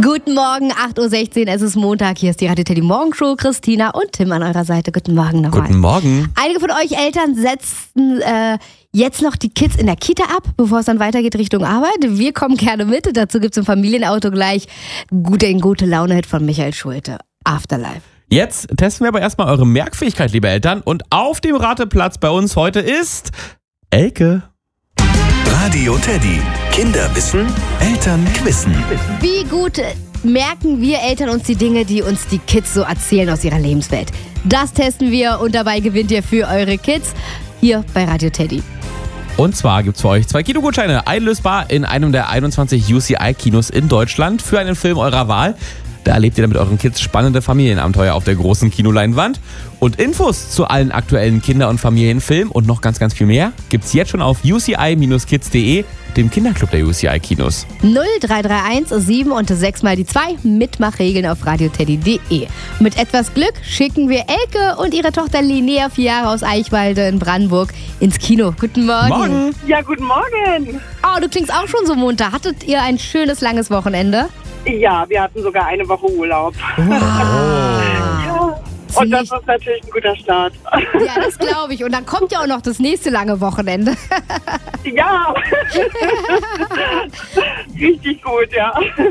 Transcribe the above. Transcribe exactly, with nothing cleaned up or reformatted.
Guten Morgen, acht Uhr sechzehn, es ist Montag. Hier ist die Radio Teddy Morgenshow. Christina und Tim an eurer Seite. Guten Morgen nochmal. Guten Morgen. Einige von euch Eltern setzen äh, jetzt noch die Kids in der Kita ab, bevor es dann weitergeht Richtung Arbeit. Wir kommen gerne mit. Dazu gibt es im Familienauto gleich den Gute-Laune-Hit von Michael Schulte. Afterlife. Jetzt testen wir aber erstmal eure Merkfähigkeit, liebe Eltern. Und auf dem Rateplatz bei uns heute ist Elke. Radio Teddy. Kinder wissen, Eltern quissen. Wie gut merken wir Eltern uns die Dinge, die uns die Kids so erzählen aus ihrer Lebenswelt? Das testen wir und dabei gewinnt ihr für eure Kids hier bei Radio Teddy. Und zwar gibt es für euch zwei Kinogutscheine, einlösbar in einem der einundzwanzig U C I-Kinos in Deutschland für einen Film eurer Wahl. Da erlebt ihr dann mit euren Kids spannende Familienabenteuer auf der großen Kinoleinwand. Und Infos zu allen aktuellen Kinder- und Familienfilmen und noch ganz, ganz viel mehr gibt's jetzt schon auf u c i dash kids punkt d e, dem Kinderclub der U C I-Kinos. null drei drei eins sieben und sechs mal die zwei, Mitmachregeln auf radioteddy punkt de. Mit etwas Glück schicken wir Elke und ihre Tochter Linnea, vier Jahre aus Eichwalde in Brandenburg, ins Kino. Guten Morgen. Morgen. Ja, guten Morgen. Oh, du klingst auch schon so munter. Hattet ihr ein schönes, langes Wochenende? Ja, wir hatten sogar eine Woche Urlaub. Wow. Ja. Und das ist natürlich ein guter Start. Ja, das glaube ich. Und dann kommt ja auch noch das nächste lange Wochenende. Ja. Richtig gut, ja.